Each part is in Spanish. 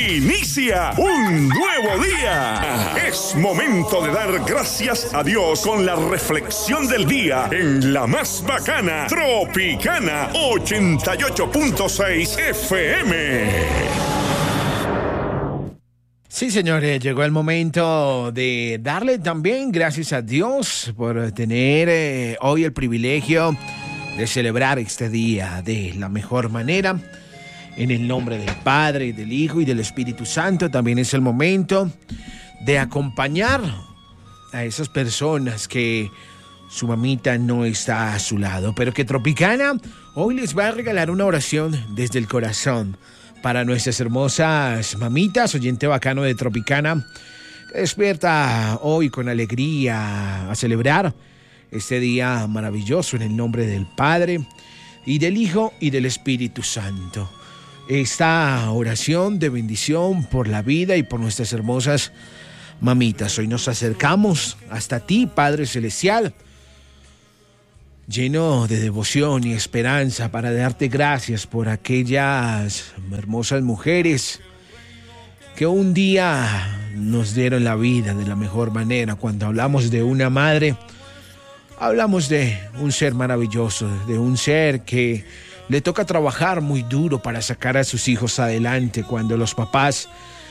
Inicia un nuevo día. Es momento de dar gracias a Dios con la reflexión del día en la más bacana Tropicana 88.6 FM. Sí, señores, llegó el momento de darle también gracias a Dios por tener hoy el privilegio de celebrar este día de la mejor manera. En el nombre del Padre, del Hijo y del Espíritu Santo, también es el momento de acompañar a esas personas que su mamita no está a su lado, pero que Tropicana hoy les va a regalar una oración desde el corazón para nuestras hermosas mamitas, oyente bacano de Tropicana, que despierta hoy con alegría a celebrar este día maravilloso en el nombre del Padre y del Hijo y del Espíritu Santo. Esta oración de bendición por la vida y por nuestras hermosas mamitas. Hoy nos acercamos hasta ti, Padre Celestial, lleno de devoción y esperanza para darte gracias por aquellas hermosas mujeres que un día nos dieron la vida de la mejor manera. Cuando hablamos de una madre, hablamos de un ser maravilloso, de un ser que le toca trabajar muy duro para sacar a sus hijos adelante. Cuando los papás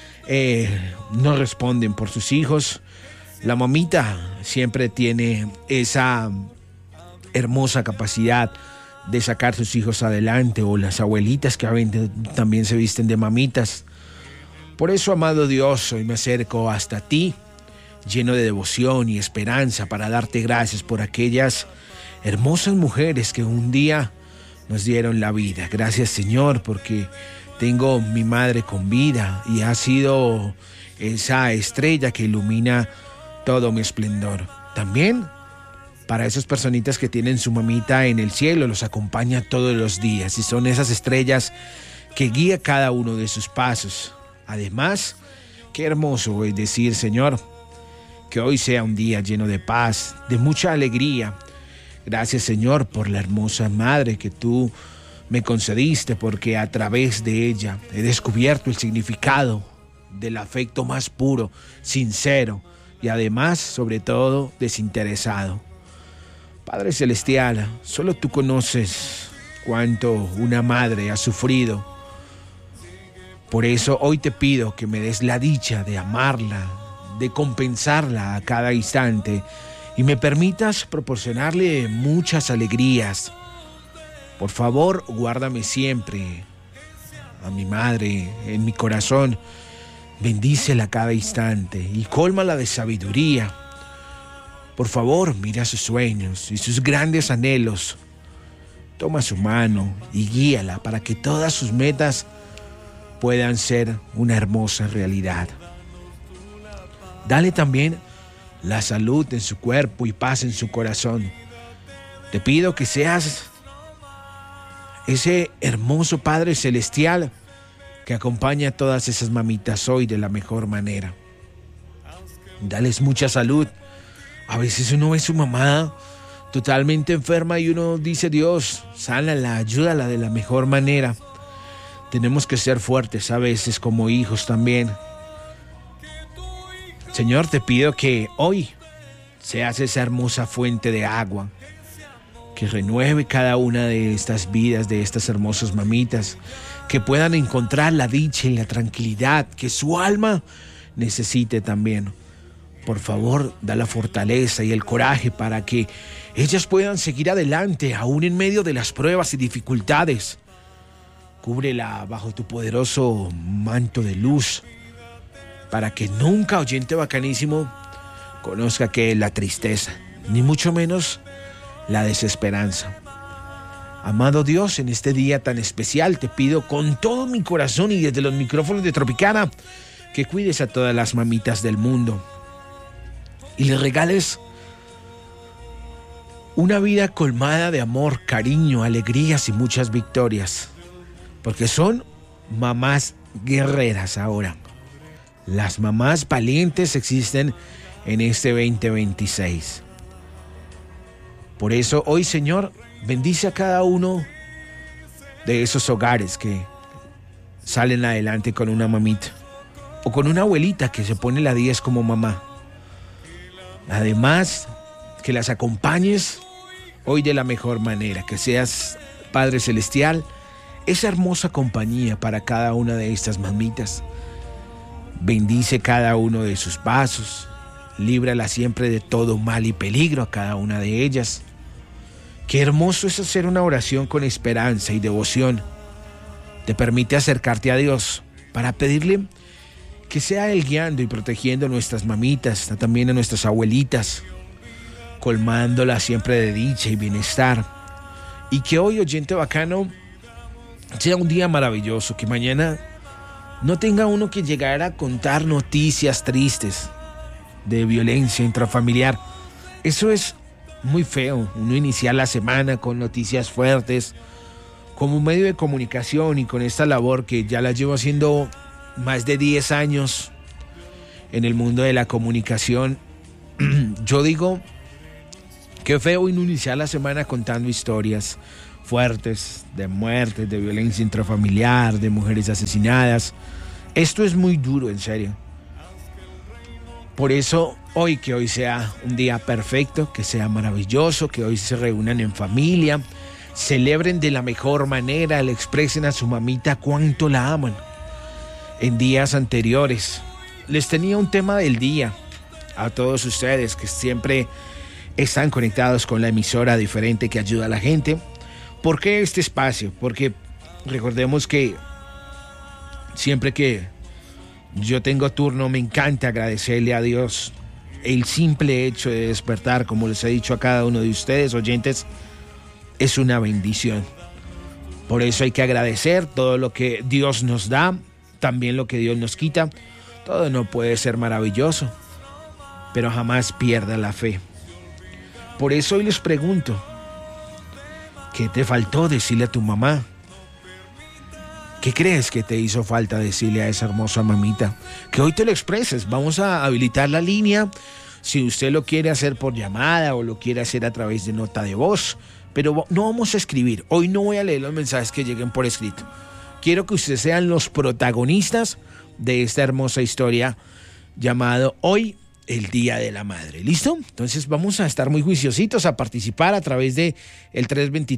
no responden por sus hijos, la mamita siempre tiene esa hermosa capacidad de sacar a sus hijos adelante, o las abuelitas que también se visten de mamitas. Por eso, amado Dios, hoy me acerco hasta ti, lleno de devoción y esperanza, para darte gracias por aquellas hermosas mujeres que un día nos dieron la vida. Gracias, Señor, porque tengo mi madre con vida y ha sido esa estrella que ilumina todo mi esplendor. También para esas personitas que tienen su mamita en el cielo, los acompaña todos los días y son esas estrellas que guía cada uno de sus pasos. Además, qué hermoso es decir, Señor, que hoy sea un día lleno de paz, de mucha alegría. Gracias, Señor, por la hermosa madre que tú me concediste, porque a través de ella he descubierto el significado del afecto más puro, sincero y además, sobre todo, desinteresado. Padre Celestial, solo tú conoces cuánto una madre ha sufrido. Por eso hoy te pido que me des la dicha de amarla, de compensarla a cada instante, y me permitas proporcionarle muchas alegrías. Por favor, guárdame siempre a mi madre en mi corazón. Bendícela a cada instante y cólmala de sabiduría. Por favor, mira sus sueños y sus grandes anhelos. Toma su mano y guíala para que todas sus metas puedan ser una hermosa realidad. Dale también la salud en su cuerpo y paz en su corazón. Te pido que seas ese hermoso Padre Celestial que acompaña a todas esas mamitas hoy de la mejor manera. Dales mucha salud. A veces uno ve a su mamá totalmente enferma y uno dice, Dios, sánala, ayúdala de la mejor manera. Tenemos que ser fuertes a veces como hijos también. Señor, te pido que hoy seas esa hermosa fuente de agua que renueve cada una de estas vidas, de estas hermosas mamitas, que puedan encontrar la dicha y la tranquilidad que su alma necesite también. Por favor, da la fortaleza y el coraje para que ellas puedan seguir adelante, aún en medio de las pruebas y dificultades. Cúbrela bajo tu poderoso manto de luz, para que nunca, oyente bacanísimo, conozca que es la tristeza, ni mucho menos la desesperanza. Amado Dios, en este día tan especial te pido con todo mi corazón y desde los micrófonos de Tropicana que cuides a todas las mamitas del mundo y les regales una vida colmada de amor, cariño, alegrías y muchas victorias, porque son mamás guerreras ahora. Las mamás valientes existen en este 2026. Por eso hoy, Señor, bendice a cada uno de esos hogares que salen adelante con una mamita. o con una abuelita que se pone la 10 como mamá. Además, que las acompañes hoy de la mejor manera, que seas, Padre Celestial, esa hermosa compañía para cada una de estas mamitas. Bendice cada uno de sus pasos, líbrala siempre de todo mal y peligro a cada una de ellas. Qué hermoso es hacer una oración con esperanza y devoción. Te permite acercarte a Dios para pedirle que sea Él guiando y protegiendo a nuestras mamitas, también a nuestras abuelitas, colmándolas siempre de dicha y bienestar. Y que hoy, oyente bacano, sea un día maravilloso, que mañana no tenga uno que llegar a contar noticias tristes de violencia intrafamiliar. Eso es muy feo, uno iniciar la semana con noticias fuertes, como un medio de comunicación y con esta labor que ya la llevo haciendo más de 10 años en el mundo de la comunicación. Yo digo, qué feo iniciar la semana contando historias fuertes de muertes, de violencia intrafamiliar, de mujeres asesinadas. Esto es muy duro, en serio. Por eso, que hoy sea un día perfecto, que sea maravilloso, que hoy se reúnan en familia, celebren de la mejor manera, le expresen a su mamita cuánto la aman. En días anteriores les tenía un tema del día a todos ustedes que siempre están conectados con la emisora diferente que ayuda a la gente. ¿Por qué este espacio? Porque recordemos que siempre que yo tengo turno me encanta agradecerle a Dios el simple hecho de despertar. Como les he dicho a cada uno de ustedes, oyentes, es una bendición. Por eso hay que agradecer todo lo que Dios nos da, también lo que Dios nos quita. Todo no puede ser maravilloso, pero jamás pierda la fe. Por eso hoy les pregunto, ¿qué te faltó decirle a tu mamá? ¿Qué crees que te hizo falta decirle a esa hermosa mamita? Que hoy te lo expreses. Vamos a habilitar la línea, si usted lo quiere hacer por llamada o lo quiere hacer a través de nota de voz. Pero no vamos a escribir. Hoy no voy a leer los mensajes que lleguen por escrito. Quiero que ustedes sean los protagonistas de esta hermosa historia llamado Hoy el Día de la Madre. ¿Listo? Entonces vamos a estar muy juiciositos a participar a través de el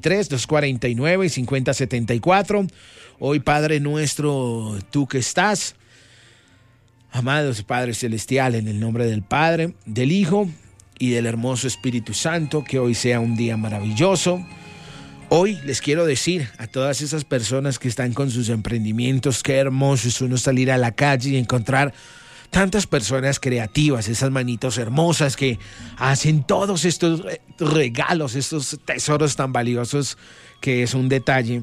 323-249-5074. Hoy, Padre nuestro, tú que estás, amados Padre Celestial, en el nombre del Padre, del Hijo y del hermoso Espíritu Santo, que hoy sea un día maravilloso. Hoy les quiero decir a todas esas personas que están con sus emprendimientos, qué hermoso es uno salir a la calle y encontrar tantas personas creativas, esas manitos hermosas que hacen todos estos regalos, estos tesoros tan valiosos que es un detalle.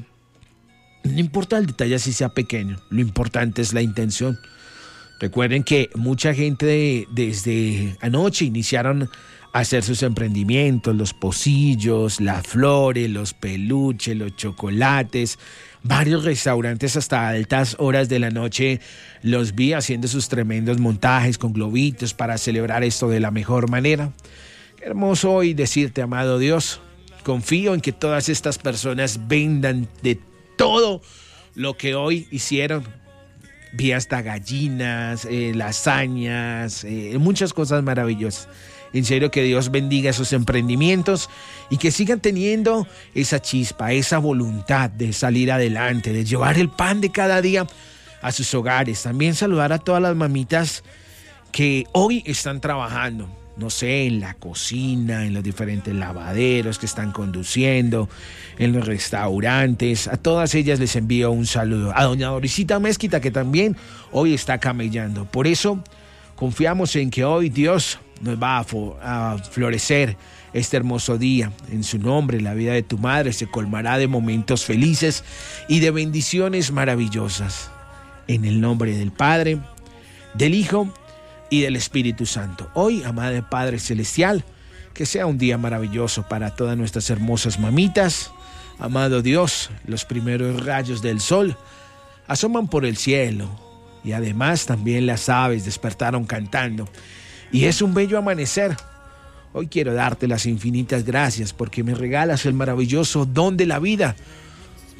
No importa el detalle así sea pequeño, lo importante es la intención. Recuerden que mucha gente desde anoche iniciaron a hacer sus emprendimientos, los pocillos, las flores, los peluches, los chocolates. Varios restaurantes hasta altas horas de la noche los vi haciendo sus tremendos montajes con globitos para celebrar esto de la mejor manera. Qué hermoso hoy decirte, amado Dios, confío en que todas estas personas vendan de todo lo que hoy hicieron. Vi hasta gallinas, lasañas, muchas cosas maravillosas. En serio, que Dios bendiga esos emprendimientos y que sigan teniendo esa chispa, esa voluntad de salir adelante, de llevar el pan de cada día a sus hogares. También saludar a todas las mamitas que hoy están trabajando, no sé, en la cocina, en los diferentes lavaderos que están conduciendo, en los restaurantes. A todas ellas les envío un saludo. A doña Dorisita Mezquita, que también hoy está camellando. Por eso confiamos en que hoy Dios nos va a florecer este hermoso día. En su nombre, la vida de tu madre se colmará de momentos felices y de bendiciones maravillosas. En el nombre del Padre, del Hijo y del Espíritu Santo. Hoy, amado Padre Celestial, que sea un día maravilloso para todas nuestras hermosas mamitas. Amado Dios, los primeros rayos del sol asoman por el cielo y además también las aves despertaron cantando. Y es un bello amanecer. Hoy quiero darte las infinitas gracias porque me regalas el maravilloso don de la vida.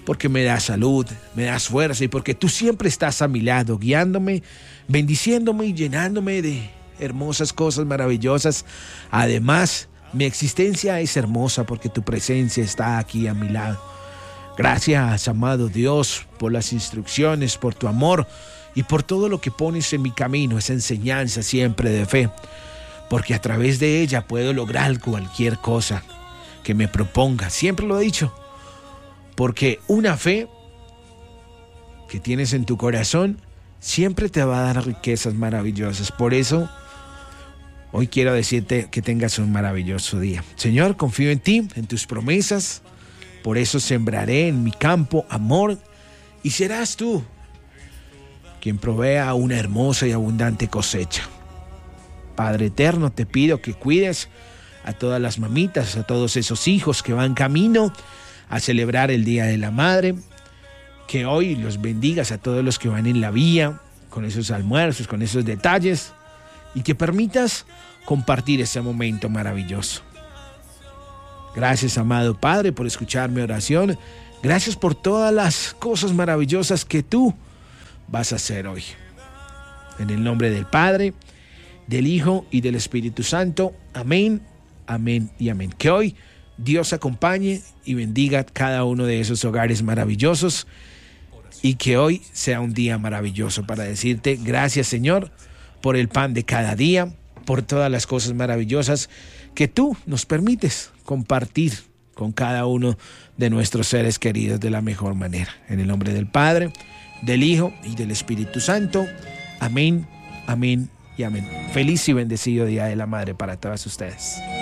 porque me das salud, me das fuerza y porque tú siempre estás a mi lado, guiándome, bendiciéndome y llenándome de hermosas cosas maravillosas. Además, mi existencia es hermosa porque tu presencia está aquí a mi lado. Gracias, amado Dios, por las instrucciones, por tu amor y por todo lo que pones en mi camino, esa enseñanza siempre de fe, porque a través de ella puedo lograr cualquier cosa que me proponga. Siempre lo he dicho, porque una fe que tienes en tu corazón siempre te va a dar riquezas maravillosas. Por eso, hoy quiero decirte que tengas un maravilloso día. Señor, confío en ti, en tus promesas. Por eso sembraré en mi campo amor y serás tú quien provea una hermosa y abundante cosecha. Padre eterno, te pido que cuides a todas las mamitas, a todos esos hijos que van camino a celebrar el Día de la Madre, que hoy los bendigas a todos los que van en la vía, con esos almuerzos, con esos detalles, y que permitas compartir ese momento maravilloso. Gracias, amado Padre, por escuchar mi oración. Gracias por todas las cosas maravillosas que tú vas a hacer hoy. En el nombre del Padre, del Hijo y del Espíritu Santo. Amén, amén y amén. Que hoy Dios acompañe y bendiga cada uno de esos hogares maravillosos y que hoy sea un día maravilloso para decirte gracias, Señor, por el pan de cada día, por todas las cosas maravillosas que tú nos permites compartir con cada uno de nuestros seres queridos de la mejor manera. En el nombre del Padre, del Hijo y del Espíritu Santo. Amén, amén y amén. Feliz y bendecido Día de la Madre para todas ustedes.